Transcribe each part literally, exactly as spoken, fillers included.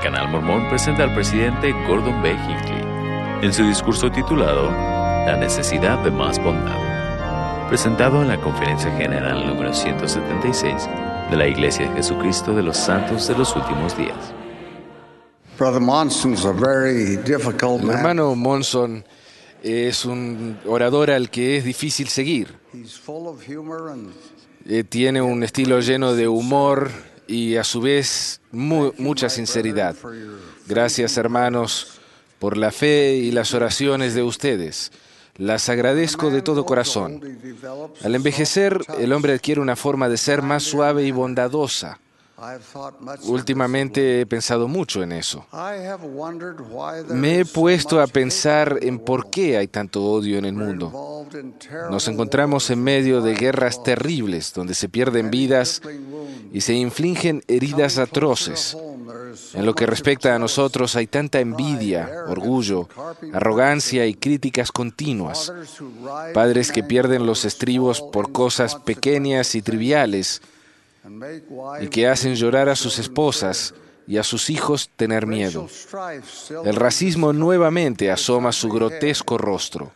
Canal Mormón presenta al presidente Gordon B. Hinckley en su discurso titulado La necesidad de más bondad, presentado en la Conferencia General número ciento setenta y seis de la Iglesia de Jesucristo de los Santos de los Últimos Días. El hermano Monson es un orador al que es difícil seguir. Eh, tiene un estilo lleno de humor y a su vez mu- mucha sinceridad. Gracias, hermanos, por la fe y las oraciones de ustedes. Las agradezco de todo corazón. Al envejecer, el hombre adquiere una forma de ser más suave y bondadosa. Últimamente he pensado mucho en eso. Me he puesto a pensar en por qué hay tanto odio en el mundo. Nos encontramos en medio de guerras terribles, donde se pierden vidas y se infligen heridas atroces. En lo que respecta a nosotros, hay tanta envidia, orgullo, arrogancia y críticas continuas. Padres que pierden los estribos por cosas pequeñas y triviales, y que hacen llorar a sus esposas y a sus hijos tener miedo. El racismo nuevamente asoma su grotesco rostro.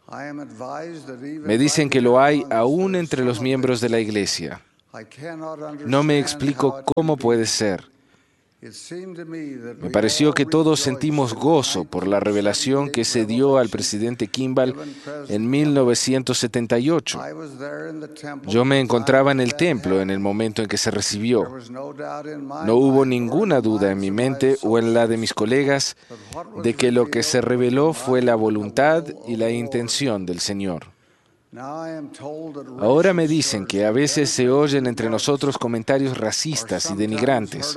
Me dicen que lo hay aún entre los miembros de la Iglesia. No me explico cómo puede ser. Me pareció que todos sentimos gozo por la revelación que se dio al presidente Kimball en mil novecientos setenta y ocho. Yo me encontraba en el templo en el momento en que se recibió. No hubo ninguna duda en mi mente o en la de mis colegas de que lo que se reveló fue la voluntad y la intención del Señor. Ahora me dicen que a veces se oyen entre nosotros comentarios racistas y denigrantes.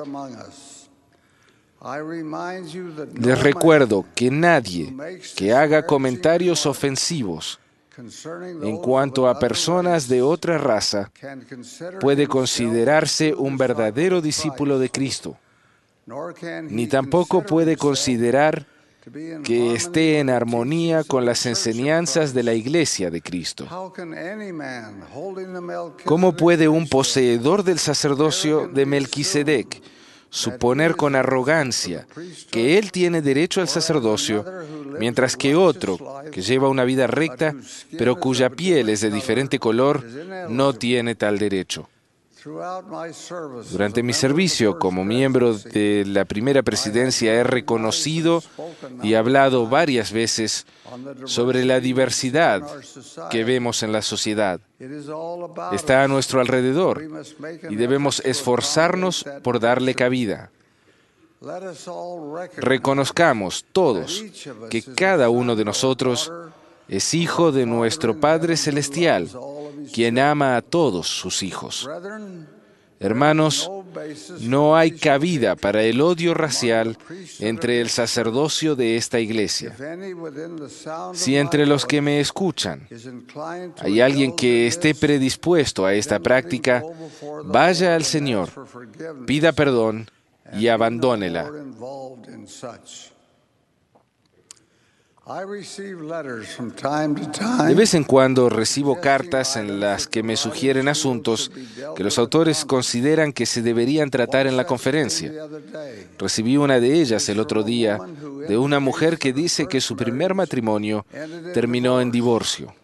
Les recuerdo que nadie que haga comentarios ofensivos en cuanto a personas de otra raza puede considerarse un verdadero discípulo de Cristo, ni tampoco puede considerar que esté en armonía con las enseñanzas de la Iglesia de Cristo. ¿Cómo puede un poseedor del sacerdocio de Melquisedec suponer con arrogancia que él tiene derecho al sacerdocio, mientras que otro, que lleva una vida recta, pero cuya piel es de diferente color, no tiene tal derecho? Durante mi servicio como miembro de la primera presidencia he reconocido y hablado varias veces sobre la diversidad que vemos en la sociedad. Está a nuestro alrededor y debemos esforzarnos por darle cabida. Reconozcamos todos que cada uno de nosotros es hijo de nuestro Padre Celestial, quien ama a todos sus hijos. Hermanos, no hay cabida para el odio racial entre el sacerdocio de esta iglesia. Si entre los que me escuchan hay alguien que esté predispuesto a esta práctica, vaya al Señor, pida perdón y abandónela. De vez en cuando recibo cartas en las que me sugieren asuntos que los autores consideran que se deberían tratar en la conferencia. Recibí una de ellas el otro día de una mujer que dice que su primer matrimonio terminó en divorcio.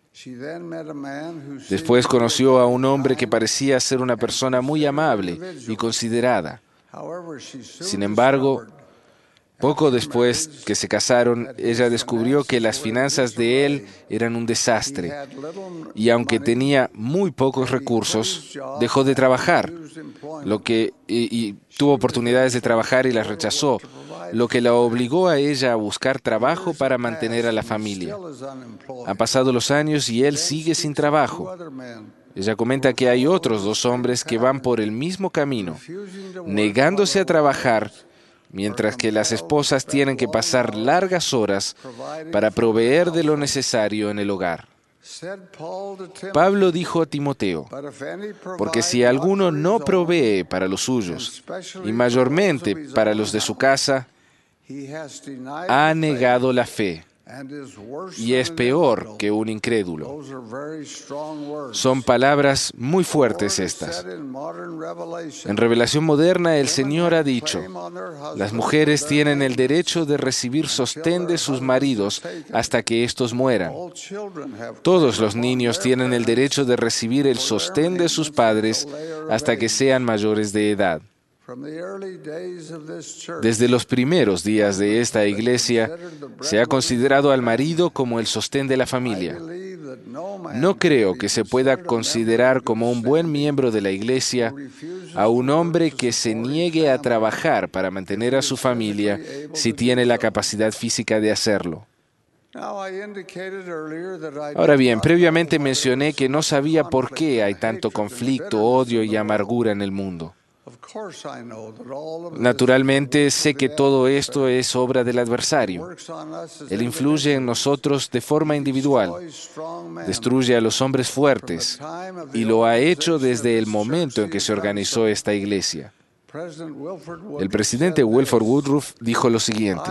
Después conoció a un hombre que parecía ser una persona muy amable y considerada. Sin embargo, poco después que se casaron, ella descubrió que las finanzas de él eran un desastre y aunque tenía muy pocos recursos, dejó de trabajar, lo que y, y tuvo oportunidades de trabajar y las rechazó, lo que la obligó a ella a buscar trabajo para mantener a la familia. Han pasado los años y él sigue sin trabajo. Ella comenta que hay otros dos hombres que van por el mismo camino, negándose a trabajar, mientras que las esposas tienen que pasar largas horas para proveer de lo necesario en el hogar. Pablo dijo a Timoteo, porque si alguno no provee para los suyos, y mayormente para los de su casa, ha negado la fe y es peor que un incrédulo. Son palabras muy fuertes estas. En Revelación Moderna, el Señor ha dicho: las mujeres tienen el derecho de recibir sostén de sus maridos hasta que éstos mueran. Todos los niños tienen el derecho de recibir el sostén de sus padres hasta que sean mayores de edad. Desde los primeros días de esta iglesia, se ha considerado al marido como el sostén de la familia. No creo que se pueda considerar como un buen miembro de la iglesia a un hombre que se niegue a trabajar para mantener a su familia si tiene la capacidad física de hacerlo. Ahora bien, previamente mencioné que no sabía por qué hay tanto conflicto, odio y amargura en el mundo. Naturalmente, sé que todo esto es obra del adversario. Él influye en nosotros de forma individual, destruye a los hombres fuertes, y lo ha hecho desde el momento en que se organizó esta iglesia. El presidente Wilford Woodruff dijo lo siguiente: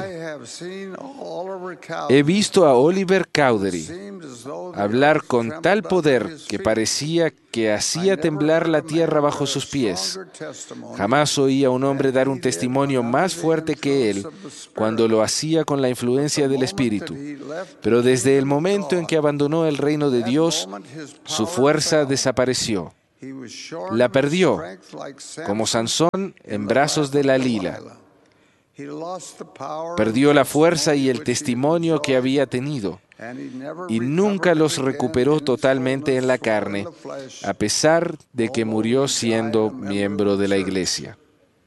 he visto a Oliver Cowdery hablar con tal poder que parecía que hacía temblar la tierra bajo sus pies. Jamás oí a un hombre dar un testimonio más fuerte que él cuando lo hacía con la influencia del Espíritu. Pero desde el momento en que abandonó el reino de Dios, su fuerza desapareció. La perdió, como Sansón en brazos de Dalila. Perdió la fuerza y el testimonio que había tenido, y nunca los recuperó totalmente en la carne, a pesar de que murió siendo miembro de la iglesia.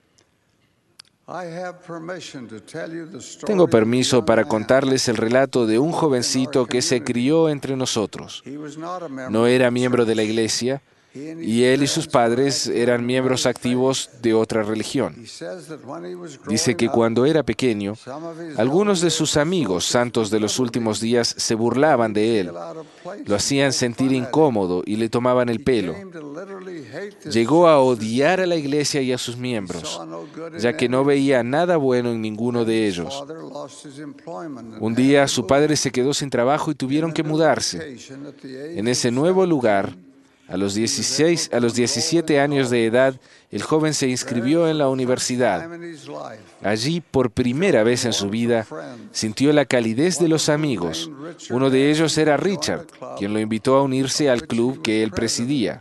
Tengo permiso para contarles el relato de un jovencito que se crió entre nosotros. No era miembro de la iglesia, y él y sus padres eran miembros activos de otra religión. Dice que cuando era pequeño, algunos de sus amigos santos de los últimos días se burlaban de él, lo hacían sentir incómodo y le tomaban el pelo. Llegó a odiar a la iglesia y a sus miembros, ya que no veía nada bueno en ninguno de ellos. Un día su padre se quedó sin trabajo y tuvieron que mudarse. En ese nuevo lugar, A los dieciséis, a los diecisiete años de edad, el joven se inscribió en la universidad. Allí, por primera vez en su vida, sintió la calidez de los amigos. Uno de ellos era Richard, quien lo invitó a unirse al club que él presidía.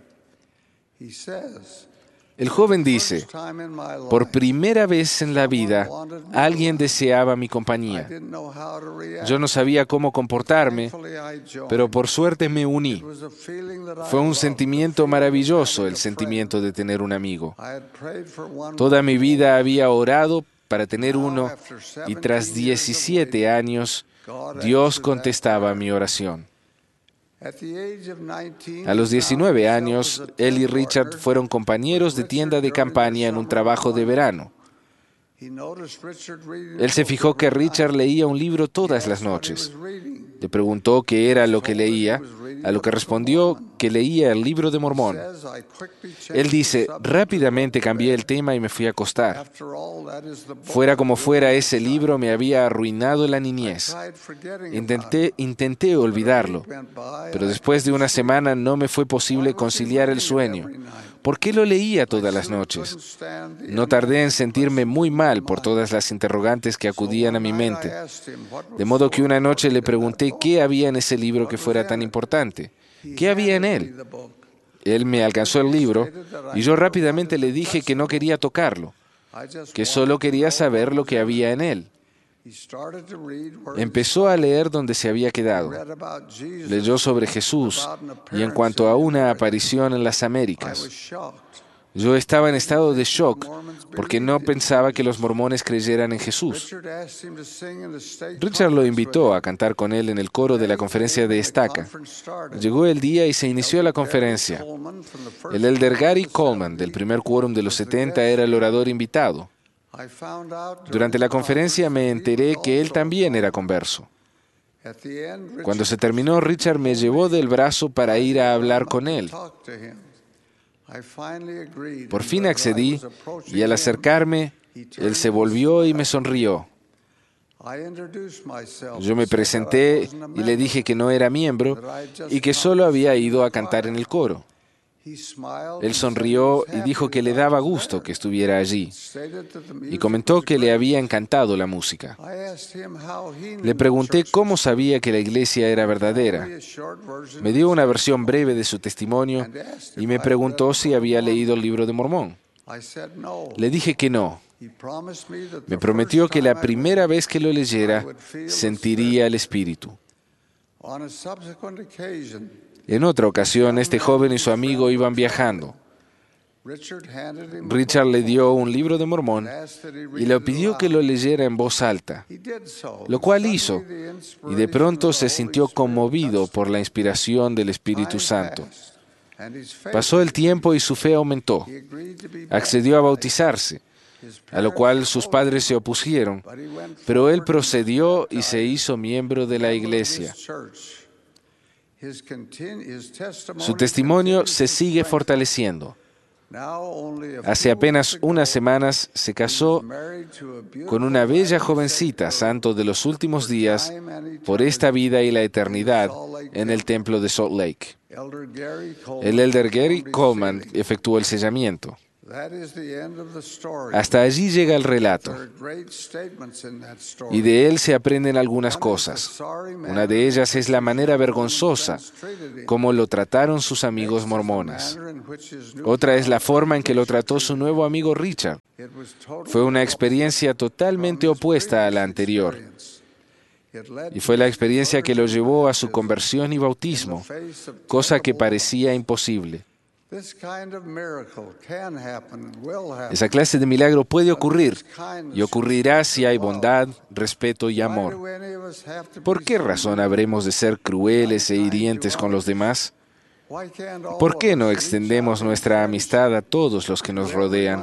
El joven dice: por primera vez en la vida, alguien deseaba mi compañía. Yo no sabía cómo comportarme, pero por suerte me uní. Fue un sentimiento maravilloso, el sentimiento de tener un amigo. Toda mi vida había orado para tener uno, y tras diecisiete años, Dios contestaba mi oración. A los diecinueve años, él y Richard fueron compañeros de tienda de campaña en un trabajo de verano. Él se fijó que Richard leía un libro todas las noches. Le preguntó qué era lo que leía, a lo que respondió que leía el Libro de Mormón. Él dice: rápidamente cambié el tema y me fui a acostar. Fuera como fuera, ese libro me había arruinado la niñez. Intenté, intenté olvidarlo, pero después de una semana no me fue posible conciliar el sueño. ¿Por qué lo leía todas las noches? No tardé en sentirme muy mal por todas las interrogantes que acudían a mi mente. De modo que una noche le pregunté qué había en ese libro que fuera tan importante. ¿Qué había en él? Él me alcanzó el libro y yo rápidamente le dije que no quería tocarlo, que solo quería saber lo que había en él. Empezó a leer donde se había quedado. Leyó sobre Jesús y en cuanto a una aparición en las Américas. Yo estaba en estado de shock porque no pensaba que los mormones creyeran en Jesús. Richard lo invitó a cantar con él en el coro de la conferencia de Estaca. Llegó el día y se inició la conferencia. El elder Gary Coleman, del primer quórum de los setenta, era el orador invitado. Durante la conferencia me enteré que él también era converso. Cuando se terminó, Richard me llevó del brazo para ir a hablar con él. Por fin accedí y al acercarme, él se volvió y me sonrió. Yo me presenté y le dije que no era miembro y que solo había ido a cantar en el coro. Él sonrió y dijo que le daba gusto que estuviera allí y comentó que le había encantado la música. Le pregunté cómo sabía que la iglesia era verdadera. Me dio una versión breve de su testimonio y me preguntó si había leído el libro de Mormón. Le dije que no. Me prometió que la primera vez que lo leyera sentiría el Espíritu. En otra ocasión, este joven y su amigo iban viajando. Richard le dio un libro de Mormón y le pidió que lo leyera en voz alta, lo cual hizo, y de pronto se sintió conmovido por la inspiración del Espíritu Santo. Pasó el tiempo y su fe aumentó. Accedió a bautizarse, a lo cual sus padres se opusieron, pero él procedió y se hizo miembro de la iglesia. Su testimonio se sigue fortaleciendo. Hace apenas unas semanas se casó con una bella jovencita, santo de los últimos días, por esta vida y la eternidad, en el templo de Salt Lake. El elder Gary Coleman efectuó el sellamiento. Hasta allí llega el relato, y de él se aprenden algunas cosas. Una de ellas es la manera vergonzosa como lo trataron sus amigos mormones. Otra es la forma en que lo trató su nuevo amigo Richard. Fue una experiencia totalmente opuesta a la anterior. Y fue la experiencia que lo llevó a su conversión y bautismo, cosa que parecía imposible. Esa clase de milagro puede ocurrir y ocurrirá si hay bondad, respeto y amor. ¿Por qué razón habremos de ser crueles e hirientes con los demás? ¿Por qué no extendemos nuestra amistad a todos los que nos rodean?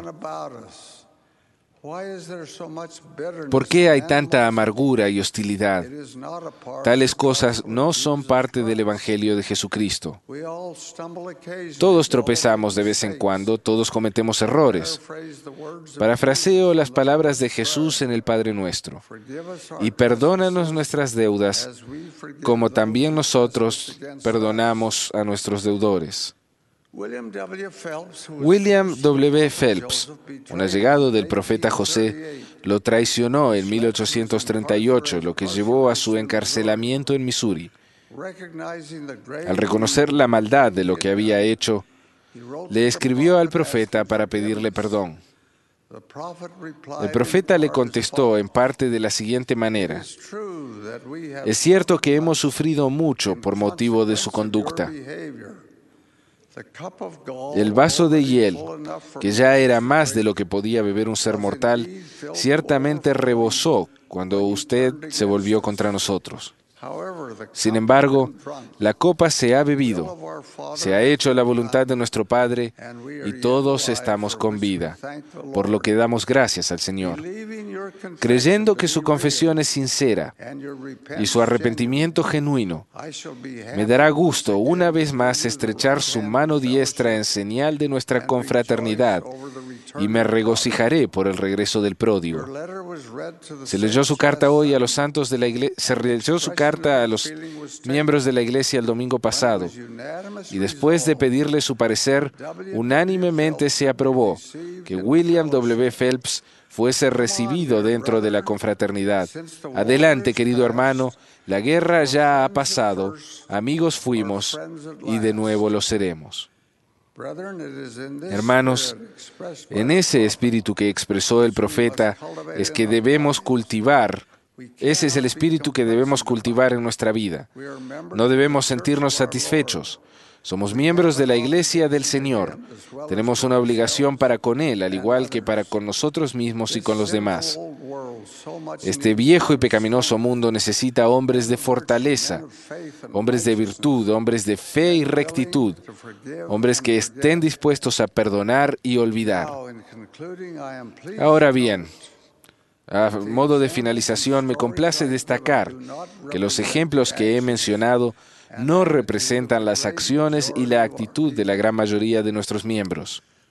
¿Por qué hay tanta amargura y hostilidad? Tales cosas no son parte del Evangelio de Jesucristo. Todos tropezamos de vez en cuando, todos cometemos errores. Parafraseo las palabras de Jesús en el Padre Nuestro. Y perdónanos nuestras deudas, como también nosotros perdonamos a nuestros deudores. William W. Phelps, un allegado del profeta José, lo traicionó en mil ochocientos treinta y ocho, lo que llevó a su encarcelamiento en Missouri. Al reconocer la maldad de lo que había hecho, le escribió al profeta para pedirle perdón. El profeta le contestó en parte de la siguiente manera: es cierto que hemos sufrido mucho por motivo de su conducta. El vaso de hiel, que ya era más de lo que podía beber un ser mortal, ciertamente rebosó cuando usted se volvió contra nosotros. Sin embargo, la copa se ha bebido, se ha hecho la voluntad de nuestro Padre y todos estamos con vida, por lo que damos gracias al Señor. Creyendo que su confesión es sincera y su arrepentimiento genuino, me dará gusto una vez más estrechar su mano diestra en señal de nuestra confraternidad y me regocijaré por el regreso del pródigo. Se leyó su carta hoy a los santos de la iglesia, se leyó su carta a los miembros de la iglesia el domingo pasado, y después de pedirle su parecer, unánimemente se aprobó que William W. Phelps fuese recibido dentro de la confraternidad. Adelante, querido hermano, la guerra ya ha pasado, amigos fuimos y de nuevo lo seremos. Hermanos, en ese espíritu que expresó el profeta es que debemos cultivar, ese es el espíritu que debemos cultivar en nuestra vida. No debemos sentirnos satisfechos. Somos miembros de la Iglesia del Señor. Tenemos una obligación para con Él, al igual que para con nosotros mismos y con los demás. Este viejo y pecaminoso mundo necesita hombres de fortaleza, hombres de virtud, hombres de fe y rectitud, hombres que estén dispuestos a perdonar y olvidar. Ahora bien, a modo de finalización, me complace destacar que los ejemplos que he mencionado no representan las acciones y la actitud de la gran mayoría de nuestros miembros.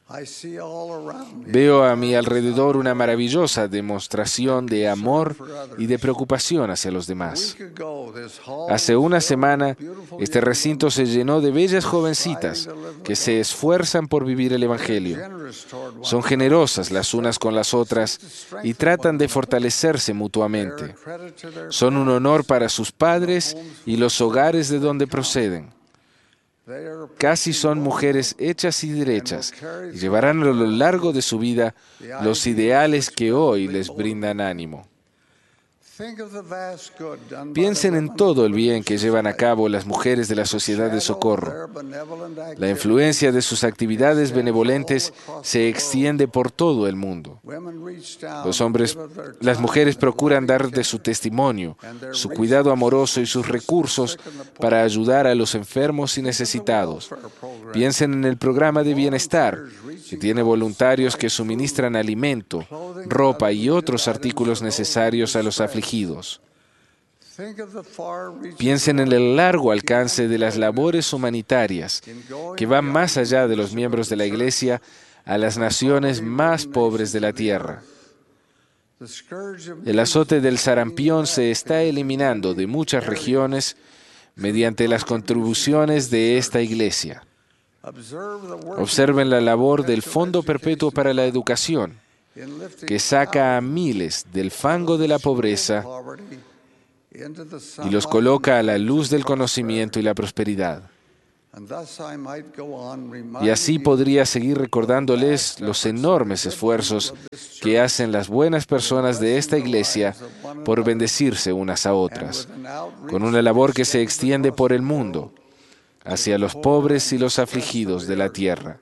Veo a mi alrededor una maravillosa demostración de amor y de preocupación hacia los demás. Hace una semana, este recinto se llenó de bellas jovencitas que se esfuerzan por vivir el Evangelio. Son generosas las unas con las otras y tratan de fortalecerse mutuamente. Son un honor para sus padres y los hogares de donde proceden. Casi son mujeres hechas y derechas y llevarán a lo largo de su vida los ideales que hoy les brindan ánimo. Piensen en todo el bien que llevan a cabo las mujeres de la Sociedad de Socorro. La influencia de sus actividades benevolentes se extiende por todo el mundo. Los hombres, las mujeres procuran dar de su testimonio, su cuidado amoroso y sus recursos para ayudar a los enfermos y necesitados. Piensen en el programa de bienestar, que tiene voluntarios que suministran alimento, ropa y otros artículos necesarios a los afligidos. Piensen en el largo alcance de las labores humanitarias que van más allá de los miembros de la Iglesia a las naciones más pobres de la tierra. El azote del sarampión se está eliminando de muchas regiones mediante las contribuciones de esta Iglesia. Observen la labor del Fondo Perpetuo para la Educación, que saca a miles del fango de la pobreza y los coloca a la luz del conocimiento y la prosperidad. Y así podría seguir recordándoles los enormes esfuerzos que hacen las buenas personas de esta iglesia por bendecirse unas a otras, con una labor que se extiende por el mundo, hacia los pobres y los afligidos de la tierra.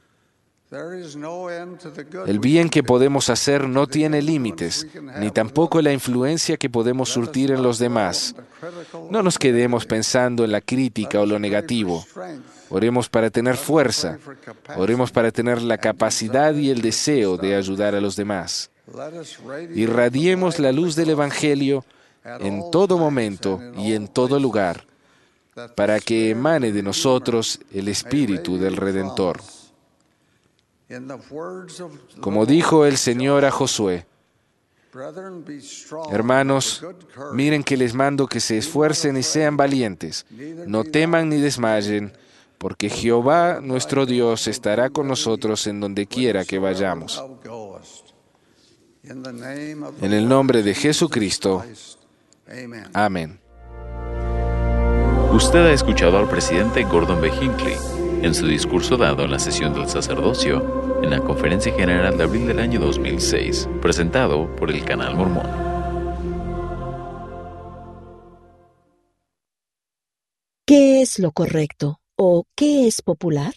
El bien que podemos hacer no tiene límites, ni tampoco la influencia que podemos surtir en los demás. No nos quedemos pensando en la crítica o lo negativo. Oremos para tener fuerza. Oremos para tener la capacidad y el deseo de ayudar a los demás. Irradiemos la luz del Evangelio en todo momento y en todo lugar, para que emane de nosotros el Espíritu del Redentor. Como dijo el Señor a Josué: hermanos, miren que les mando que se esfuercen y sean valientes, no teman ni desmayen, porque Jehová nuestro Dios estará con nosotros en donde quiera que vayamos. En el nombre de Jesucristo. Amén. Usted ha escuchado al presidente Gordon B. Hinckley en su discurso dado en la sesión del sacerdocio en la Conferencia General de abril del año dos mil seis, presentado por el Canal Mormón. ¿Qué es lo correcto o qué es popular?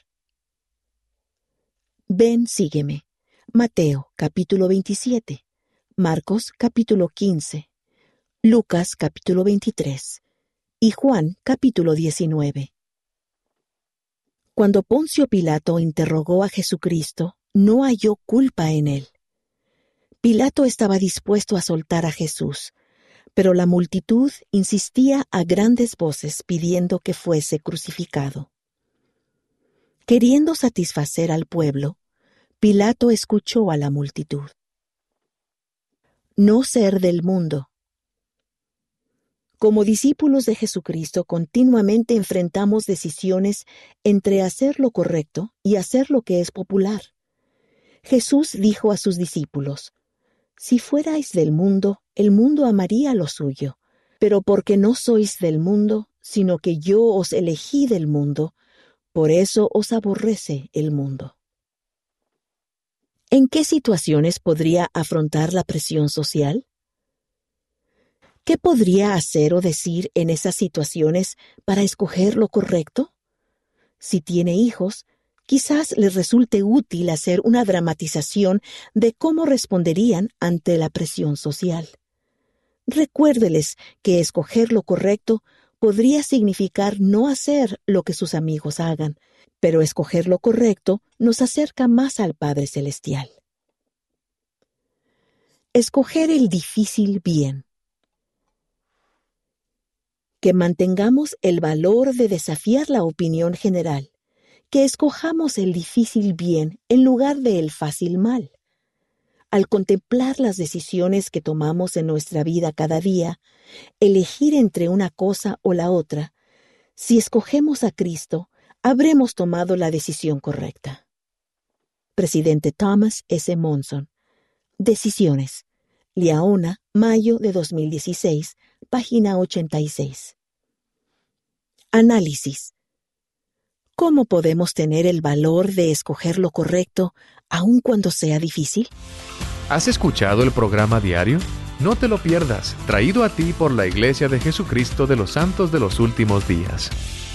Ven, sígueme. Mateo, capítulo veintisiete. Marcos, capítulo quince. Lucas, capítulo veintitrés. Y Juan, capítulo diecinueve. Cuando Poncio Pilato interrogó a Jesucristo, no halló culpa en él. Pilato estaba dispuesto a soltar a Jesús, pero la multitud insistía a grandes voces pidiendo que fuese crucificado. Queriendo satisfacer al pueblo, Pilato escuchó a la multitud. No ser del mundo. Como discípulos de Jesucristo, continuamente enfrentamos decisiones entre hacer lo correcto y hacer lo que es popular. Jesús dijo a sus discípulos: si fuerais del mundo, el mundo amaría lo suyo, pero porque no sois del mundo, sino que yo os elegí del mundo, por eso os aborrece el mundo. ¿En qué situaciones podría afrontar la presión social? ¿Qué podría hacer o decir en esas situaciones para escoger lo correcto? Si tiene hijos, quizás les resulte útil hacer una dramatización de cómo responderían ante la presión social. Recuérdeles que escoger lo correcto podría significar no hacer lo que sus amigos hagan, pero escoger lo correcto nos acerca más al Padre Celestial. Escoger el difícil bien. Que mantengamos el valor de desafiar la opinión general que escojamos el difícil bien en lugar del fácil mal. Al contemplar las decisiones que tomamos en nuestra vida cada día, elegir entre una cosa o la otra, si escogemos a Cristo, habremos tomado la decisión correcta. Presidente Thomas S. Monson. Decisiones. Liaona, mayo de dos mil dieciséis, página ochenta y seis. Análisis. ¿Cómo podemos tener el valor de escoger lo correcto, aun cuando sea difícil? ¿Has escuchado el programa diario? No te lo pierdas, traído a ti por la Iglesia de Jesucristo de los Santos de los Últimos Días.